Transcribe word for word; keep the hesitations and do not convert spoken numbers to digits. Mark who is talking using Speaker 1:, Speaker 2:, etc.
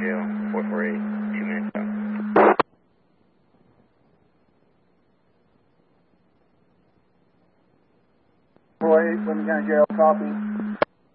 Speaker 1: Jail, four four eight, two minutes out.
Speaker 2: four eight, Lemon County Jail, copy.